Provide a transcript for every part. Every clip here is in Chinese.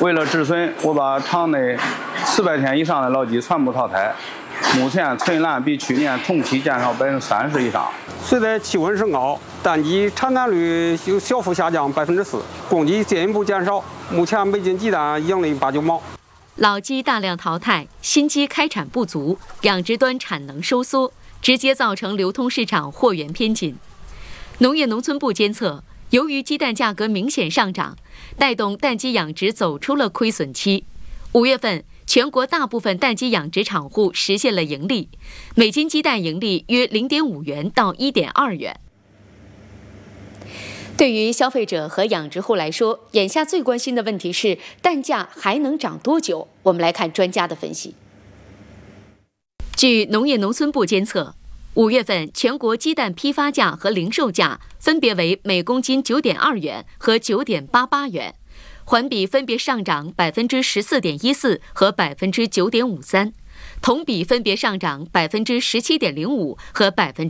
为了止损，我把场内400天以上的老鸡全部淘汰。目前存栏比去年同期减少30%以上。 随着气温升高，蛋鸡产蛋率有小幅下降4%，供给进一步减少。目前每斤鸡蛋盈利8、9毛。 老鸡大量淘汰，新鸡开产不足，养殖端产能收缩，直接造成流通市场货源偏紧。农业农村部监测，由于鸡蛋价格明显上涨，带动蛋鸡养殖走出了亏损期。5月份，全国大部分蛋鸡养殖场户实现了盈利，每斤鸡蛋盈利约0.5元到1.2元。对于消费者和养殖户来说，眼下最关心的问题是蛋价还能涨多久？我们来看专家的分析。据农业农村部监测，5月份全国鸡蛋批发价和零售价分别为每公斤9.2元和9.88元，环比分别上涨14.14%和9.53%，同比分别上涨17.05%和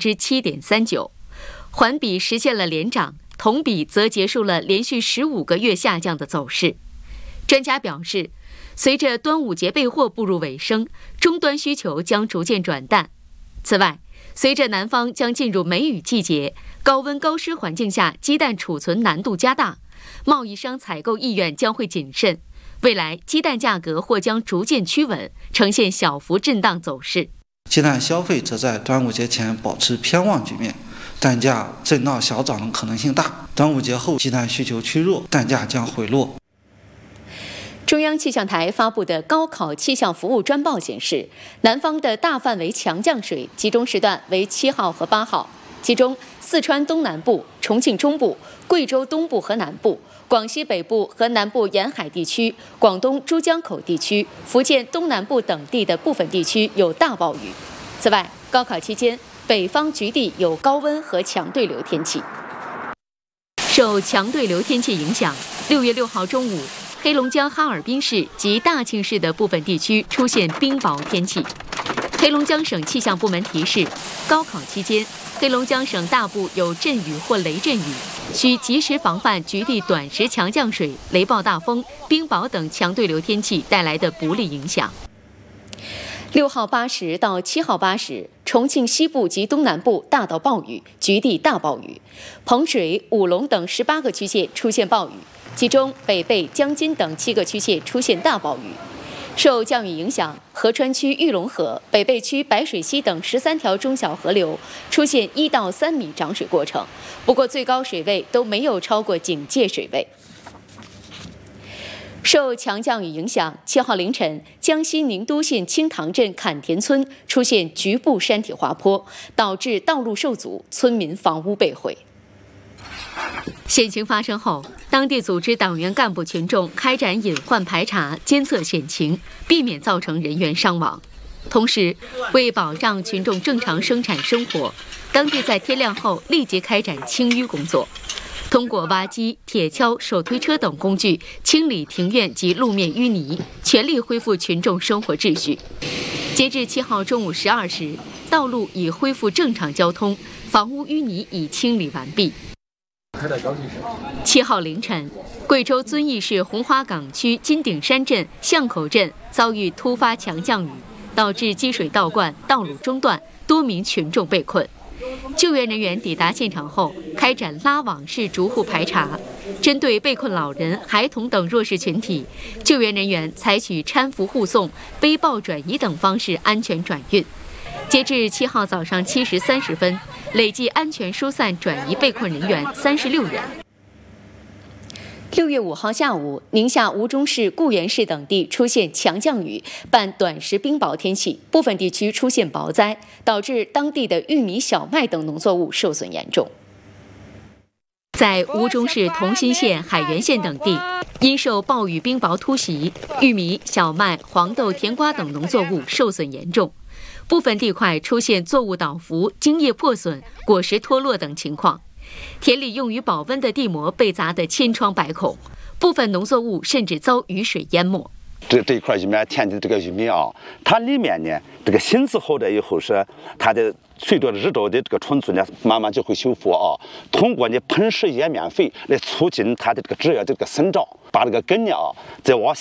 7.39%，环比实现了连涨，同比则结束了连续15个月下降的走势。专家表示，随着端午节备货步入尾声，终端需求将逐渐转淡。此外，随着南方将进入梅雨季节，高温高湿环境下鸡蛋储存难度加大，贸易商采购意愿将会谨慎，未来鸡蛋价格或将逐渐趋稳，呈现小幅震荡走势。 鸡蛋消费则在端午节前保持偏旺局面，蛋价震荡小涨的可能性大。端午节后鸡蛋需求趋弱，蛋价将回落。 中央气象台发布的高考气象服务专报显示，南方的大范围强降水集中时段为7号和8号，其中四川东南部、重庆中部、贵州东部和南部、广西北部和南部沿海地区、广东珠江口地区、福建东南部等地的部分地区有大暴雨。此外，高考期间，北方局地有高温和强对流天气。受强对流天气影响，6月6号中午，黑龙江哈尔滨市及大庆市的部分地区出现冰雹天气。黑龙江省气象部门提示，高考期间，黑龙江省大部有阵雨或雷阵雨，需及时防范局地短时强降水、雷暴大风、冰雹等强对流天气带来的不利影响。6号8时到7号8时，重庆西部及东南部大到暴雨，局地大暴雨；彭水、武隆等18个区县出现暴雨，其中北碚、江津等7个区县出现大暴雨。受降雨影响，合川区玉龙河、北碚区白水溪等13条中小河流出现1到3米涨水过程，不过最高水位都没有超过警戒水位。受强降雨影响，7号凌晨，江西宁都县清塘镇坎田村出现局部山体滑坡，导致道路受阻，村民房屋被毁。险情发生后，当地组织党员干部群众开展隐患排查，监测险情，避免造成人员伤亡。同时，为保障群众正常生产生活，当地在天亮后立即开展清淤工作，通过挖机、铁锹、手推车等工具清理庭院及路面淤泥，全力恢复群众生活秩序。截至7号中午12时，道路已恢复正常交通，房屋淤泥已清理完毕。7号凌晨，贵州遵义市红花岗区金顶山镇巷口镇遭遇突发强降雨，导致积水倒灌，道路中断，多名群众被困。救援人员抵达现场后，开展拉网式逐户排查，针对被困老人、孩童等弱势群体，救援人员采取搀扶护送、背抱转移等方式安全转运。截至7号早上7时30分，累计安全疏散转移被困人员36人。6月5号下午，宁夏吴忠市、固原市等地出现强降雨伴短时冰雹天气，部分地区出现雹灾，导致当地的玉米、小麦等农作物受损严重。在吴忠市同心县、海原县等地，因受暴雨冰雹突袭，玉米、小麦、黄豆、甜瓜等农作物受损严重。部分地块出现作物倒伏、茎叶破损、果实脱落等情况，田里用于保温的地膜被砸得千疮百孔，部分农作物甚至遭雨水淹没。 这一块玉米田的这个玉米啊，它里面呢，这个芯子好了以后是它的随着日照的这个充足呢，慢慢就会修复啊。通过呢喷施叶面肥来促进它的这个枝叶的这个生长，把这个根呢再往